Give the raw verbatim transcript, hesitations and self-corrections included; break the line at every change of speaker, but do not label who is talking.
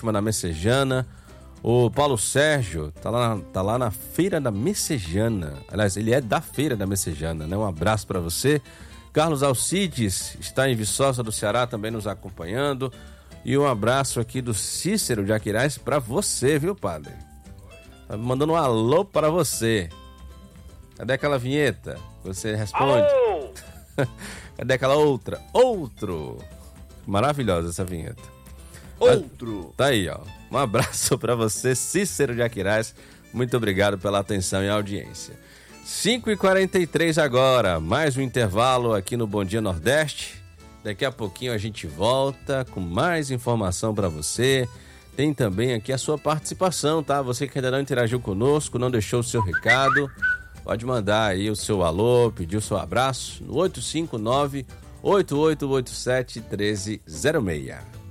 ótima na Messejana. O Paulo Sérgio tá lá, tá lá na Feira da Messejana. Aliás, ele é da Feira da Messejana, né? Um abraço para você. Carlos Alcides está em Viçosa do Ceará também nos acompanhando. E um abraço aqui do Cícero de Aquiraz para você, viu, padre? Tá mandando um alô para você. Cadê aquela vinheta? Você responde. Cadê aquela outra? Outro. Maravilhosa essa vinheta.
Outro.
Tá aí, ó. Um abraço para você, Cícero de Aquiraz. Muito obrigado pela atenção e audiência. cinco e quarenta e três agora. Mais um intervalo aqui no Bom Dia Nordeste. Daqui a pouquinho a gente volta com mais informação para você. Tem também aqui a sua participação, tá? Você que ainda não interagiu conosco, não deixou o seu recado, pode mandar aí o seu alô, pedir o seu abraço no oito cinco nove, oito oito oito sete, um três zero seis.